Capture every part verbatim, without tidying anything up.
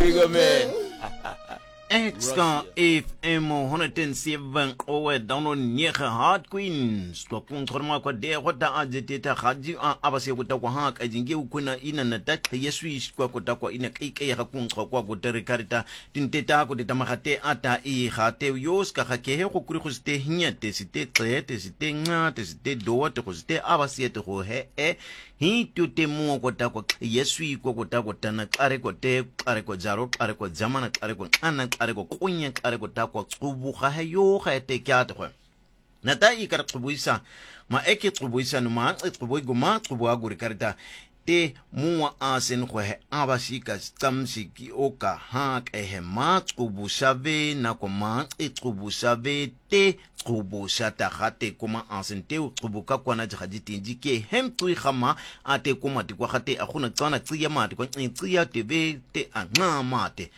bigger man. Extra F M honderd en zeven owe down on nege Hard Queens kwa kuntroma kwa de hota ajeteta khadi abase kutakwa hak ajinge ukuna ina na takhe yeswish kwa kutakwa ina kike ya kuntrwa kwa kuterikarita tinteta ko ditamagate ata i gate yos ka ga ke go kuri go site hinyate site tlete site ngate site dote go site abase te go he e hi tute mo kutakwa yeswi kwa kutakwa tana klare ko te klare ko jaro klare ko jamana klare ko ana klare ko kunya klare ko takwa tsubu ga he yo ga te kyate go nata i ka tsubuisa ma eke tsubuisa no ma tsubu go ma tsubu aguri karita te muwa asen go he abashika tsamsiki oka ha ke he ma tsubu shave na ko ma tsubu shave te tsubu shata gate kuma asen te tsubu ka kwana jaditinji ke hem tui khama ate kuma ti kwa gate a gona tsana tsiya mate kwa tsiya te be te a mate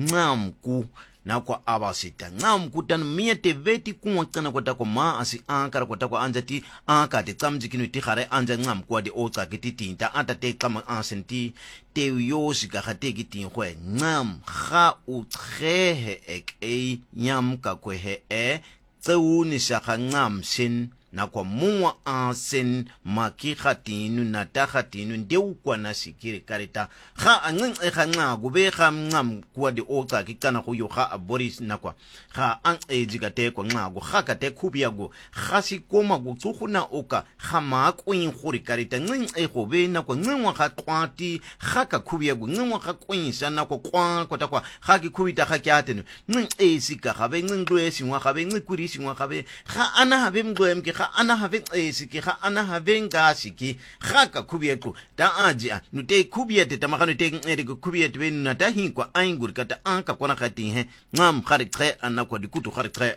ngamku na kwa abasita ngam kutan miete veti kuwa tsana kwata kwa ma asi ankara kwata kwa anjati ankate tsamji kinu ti khare anja ngam kwa de otsa kititinta ata te kama ansenti te yoshi ka khate kitin khwe ngam kha utrehe ek e nyam ka kwe he e tseuni shaka ngam sin na kwa muwa ansen maki khatinu na ta khatinu ndeu kwa na sikiri karita kha angin e kha nga gube kha ngam kwa de oka kikana go yo kha aboris na kwa kha ang e jigate kwa nga go kha ka te khubia go kha si koma go tsuguna oka kha ma kwin khuri karita ngin e go be na kwa ngwa kha twati kha ka khubia go ngwa kha kwin sa na kwa kwa kota kwa kha ki khubita kha kyatenu ngin e sika kha be ngin dwe singwa kha be ngin kuri singwa kha be kha ana habe mgwem ke ana have esiki kha ana have ngasiki kha ka khubieku ta aji nu te khubiete ta magano te ere ku khubiete be na ta hinkwa aingur ka ta anka kona khati he ngam khari khe ana ko dikutu khari khe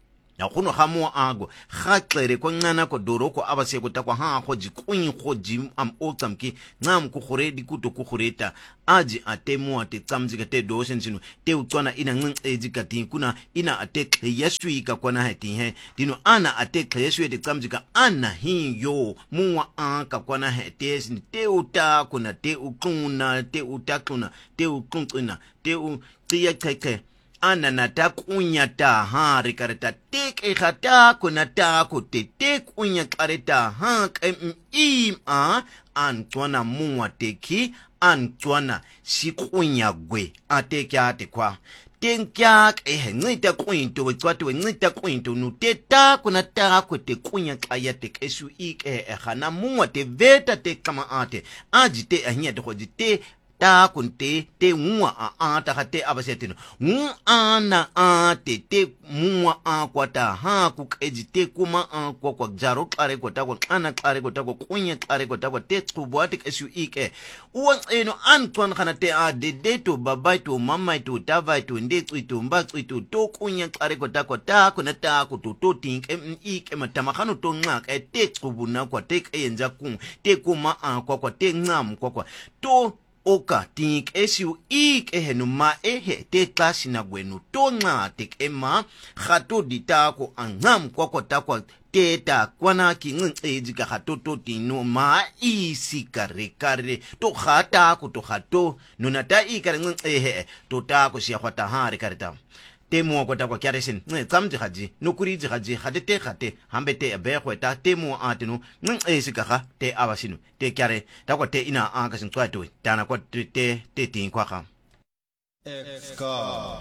ya kuno khamo ago khatlere ko ngana ko doroko abase ko takwa ha go jikwin go jim am otsamki ngam ku khore dikutu ku khoreta aji atemo ate tsamzi ka te dosen sinu te utswana ina ngin eji ka tin kuna ina ate yeswi ka kona heti he dino ana ate yeswi te tsamzi ka ana hi yo muwa an ka kona heti sin te uta kuna te ukuna te utakuna te ukuntuna te u tsiya keke ana na ta kunya ta ha re kareta te ke khata kuna ta ko te te kunya kareta ha ke im a antwana muwa teki antwana sikunya gwe ate kya te kwa tenkya ke ngita kwinto wetwatu ngita kwinto nu te ta kuna ta ko te kunya kaya te kesu ike e khana muwa te veta te kama ate ajite ahnya te khojite ta kunte te ngwa a a ta khate abasetino ngu ana a te te muwa a kwata ha ku ejite kuma a kwa kwa jaro klare kwata kwa ana klare kwata kwa kunya klare kwata kwa te tsubuati kesu ike uwan eno antwan khana te a de de to babai to mama to tava to nde to mba to to kunya klare kwata kwa ta kuna ta ku to to think em ike matama khano to ngaka e te tsubuna kwa te enza ku te kuma a kwa kwa te ngam kwa kwa to oka tink esiu ik ehenu ma ehe te klasi na gwenu tonga tek ema khato ditako angam kwa kwa takwa teta kwana ki ngin ejika khato to tino ma isi kare kare to khata ko to khato nunata ikare ngin ehe to ta ko sia khata ha re kareta temo ko ta kwa kyaresin ne tsamji khaji nokuri ji khaji khade te khate hambe te be khweta temo atenu ngin esika kha te abasinu te kyare ta kwa te ina anga sin twatu tana kwa te te tin kwa kha Exka